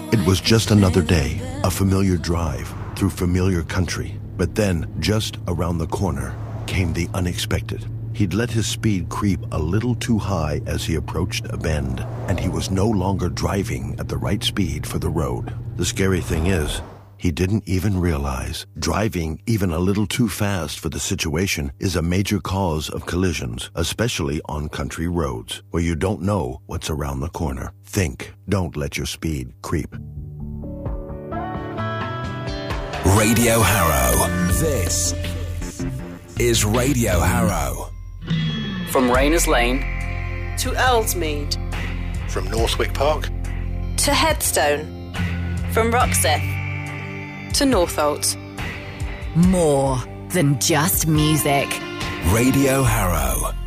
It was just another day, a familiar drive through familiar country. But then, just around the corner, came the unexpected. He'd let his speed creep a little too high as he approached a bend, and he was no longer driving at the right speed for the road. The scary thing is, he didn't even realize driving even a little too fast for the situation is a major cause of collisions, especially on country roads, where you don't know what's around the corner. Think, don't let your speed creep. Radio Harrow. This is Radio Harrow. From Rayners Lane to Earlsmead. From Northwick Park to Headstone. From Roxeth to Northolt. More than just music. Radio Harrow.